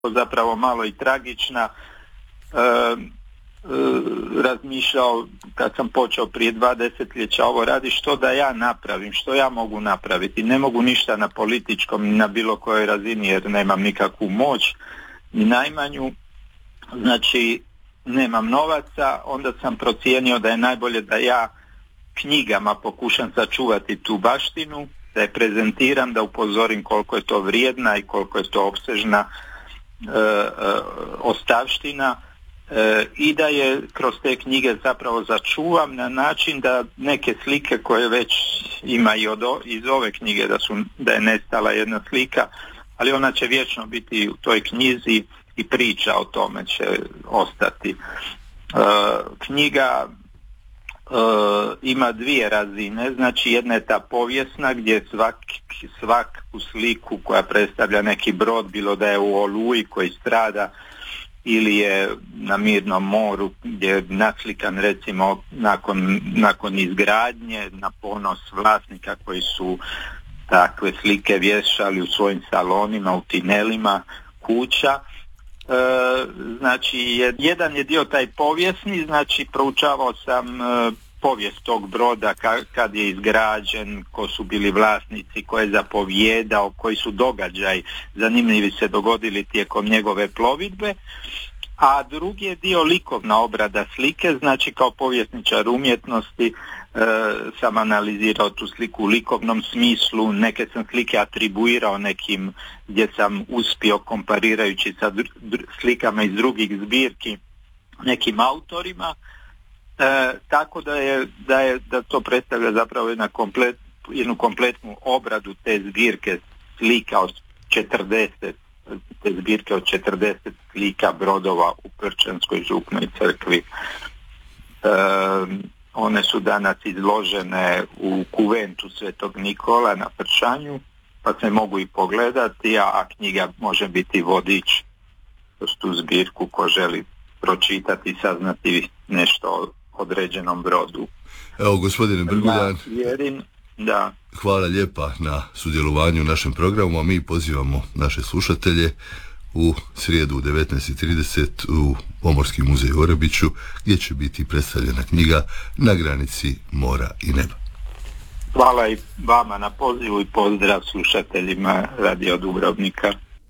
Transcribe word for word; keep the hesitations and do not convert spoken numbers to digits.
zapravo malo i tragična. E, e, razmišljao kad sam počeo prije dva desetljeća ovo radi, što da ja napravim, što ja mogu napraviti. Ne mogu ništa na političkom ni na bilo kojoj razini jer nemam nikakvu moć ni najmanju, znači nemam novaca. Onda sam procijenio da je najbolje da ja knjigama pokušam sačuvati tu baštinu, da je prezentiram, da upozorim koliko je to vrijedna i koliko je to opsežna e, e, ostavština e, i da je kroz te knjige zapravo začuvam na način da neke slike koje već ima i od, iz ove knjige, da, su, da je nestala jedna slika, ali ona će vječno biti u toj knjizi i priča o tome će ostati. E, knjiga Uh, ima dvije razine, znači jedna je ta povijesna gdje svak, svaku sliku koja predstavlja neki brod, bilo da je u Oluji koji strada ili je na Mirnom moru gdje je naslikan recimo nakon, nakon izgradnje na ponos vlasnika koji su takve slike vješali u svojim salonima, u tinelima kuća. E, znači jedan je dio taj povijesni, znači proučavao sam e, povijest tog broda, ka, kad je izgrađen, ko su bili vlasnici, ko je zapovjedao, koji su događaj zanimljivi se dogodili tijekom njegove plovidbe. A drugi je dio likovna obrada slike, znači kao povjesničar umjetnosti e, sam analizirao tu sliku u likovnom smislu, neke sam slike atribuirao nekim gdje sam uspio komparirajući sa dr- dr- slikama iz drugih zbirki nekim autorima, e, tako da je, da je da to predstavlja zapravo jedna komplet, jednu kompletnu obradu te zbirke slika od četrdeset te zbirke od četrdeset slika brodova u Prčanskoj župnoj crkvi. E, one su danas izložene u kuventu Svetog Nikola na Pršanju, pa se mogu i pogledati, a, a knjiga može biti vodič kroz tu zbirku ko želi pročitati i saznati nešto o određenom brodu. Evo, gospodine Brguljan, da. Hvala lijepa na sudjelovanju u našem programu, a mi pozivamo naše slušatelje u srijedu u devetnaest i trideset u Pomorski muzej u Orebiću, gdje će biti predstavljena knjiga Na granici mora i neba. Hvala i vama na pozivu i pozdrav slušateljima Radio Dubrovnika.